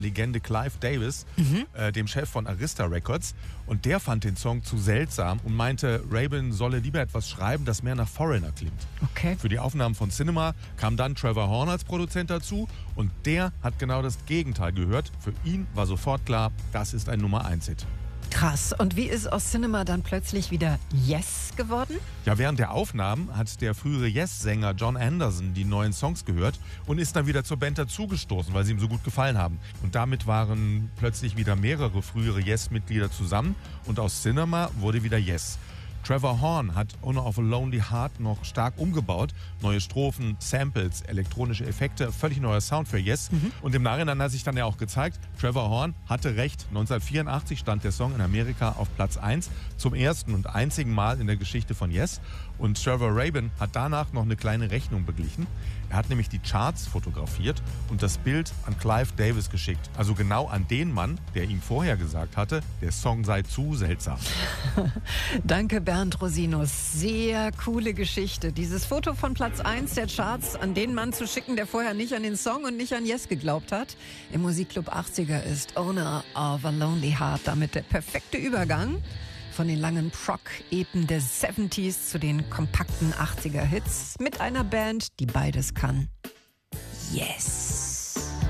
Legende Clive Davis, dem Chef von Arista Records. Und der fand den Song zu seltsam und meinte, Rabin solle lieber etwas schreiben, das mehr nach Foreigner klingt. Okay. Für die Aufnahmen von Cinema kam dann Trevor Horn als Produzent dazu und der hat genau das Gegenteil gehört. Für ihn war sofort klar, das ist ein Nummer-1-Hit. Krass. Und wie ist aus Cinema dann plötzlich wieder Yes geworden? Ja, während der Aufnahmen hat der frühere Yes-Sänger John Anderson die neuen Songs gehört und ist dann wieder zur Band dazugestoßen, weil sie ihm so gut gefallen haben. Und damit waren plötzlich wieder mehrere frühere Yes-Mitglieder zusammen und aus Cinema wurde wieder Yes. Trevor Horn hat Owner of a Lonely Heart noch stark umgebaut. Neue Strophen, Samples, elektronische Effekte, völlig neuer Sound für Yes. Und im Nachhinein hat sich dann ja auch gezeigt, Trevor Horn hatte recht. 1984 stand der Song in Amerika auf Platz 1 zum ersten und einzigen Mal in der Geschichte von Yes. Und Trevor Rabin hat danach noch eine kleine Rechnung beglichen. Er hat nämlich die Charts fotografiert und das Bild an Clive Davis geschickt. Also genau an den Mann, der ihm vorher gesagt hatte, der Song sei zu seltsam. Danke, Bernd Rosinus. Sehr coole Geschichte. Dieses Foto von Platz 1 der Charts an den Mann zu schicken, der vorher nicht an den Song und nicht an Yes geglaubt hat. Im Musikclub 80er ist Owner of a Lonely Heart damit der perfekte Übergang von den langen Prog-Epen der 70s zu den kompakten 80er-Hits mit einer Band, die beides kann. Yes!